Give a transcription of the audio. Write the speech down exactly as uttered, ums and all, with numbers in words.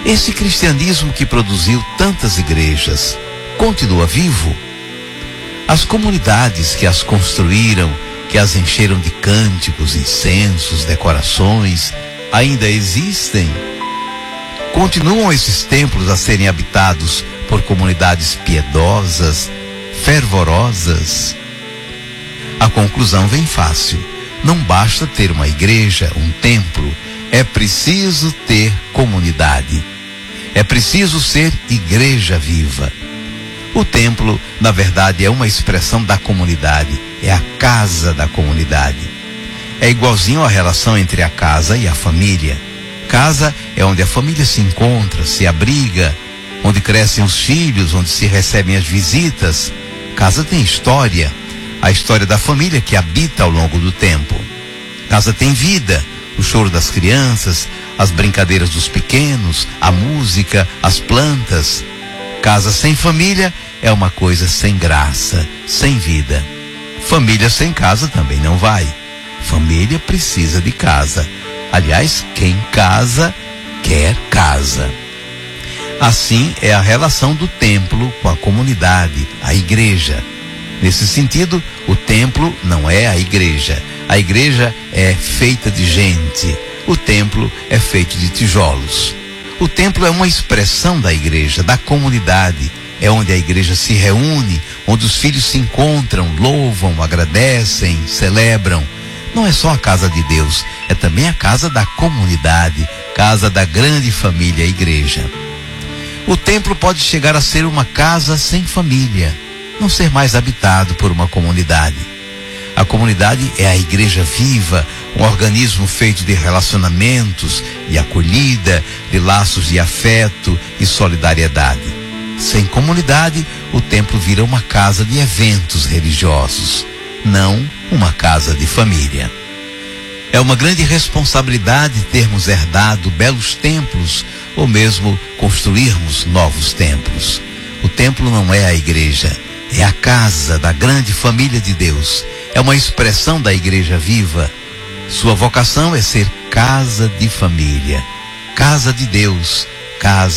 Esse cristianismo que produziu tantas igrejas continua vivo? As comunidades que as construíram, que as encheram de cânticos, incensos, decorações, ainda existem? Continuam esses templos a serem habitados por comunidades piedosas, fervorosas? A conclusão vem fácil. Não basta ter uma igreja, um templo. É preciso ter comunidade. É preciso ser igreja viva. O templo, na verdade, é uma expressão da comunidade. É a casa da comunidade. É igualzinho à relação entre a casa e a família. Casa é onde a família se encontra, se abriga, onde crescem os filhos, onde se recebem as visitas. Casa tem história. A história da família que habita ao longo do tempo. Casa tem vida. O choro das crianças, as brincadeiras dos pequenos, a música, as plantas. Casa sem família é uma coisa sem graça, sem vida. Família sem casa também não vai. Família precisa de casa. Aliás, quem casa, quer casa. Assim é a relação do templo com a comunidade, a igreja. Nesse sentido, o templo não é a igreja. A igreja é feita de gente. O templo é feito de tijolos. O templo é uma expressão da igreja, da comunidade. É onde a igreja se reúne, onde os filhos se encontram, louvam, agradecem, celebram. Não é só a casa de Deus, é também a casa da comunidade, casa da grande família, a igreja. O templo pode chegar a ser uma casa sem família, não ser mais habitado por uma comunidade. A comunidade é a igreja viva, um organismo feito de relacionamentos, de acolhida, de laços de afeto e solidariedade. Sem comunidade, o templo vira uma casa de eventos religiosos, não uma casa de família. É uma grande responsabilidade termos herdado belos templos ou mesmo construirmos novos templos. O templo não é a igreja, é a casa da grande família de Deus. É uma expressão da igreja viva. Sua vocação é ser casa de família, casa de Deus, casa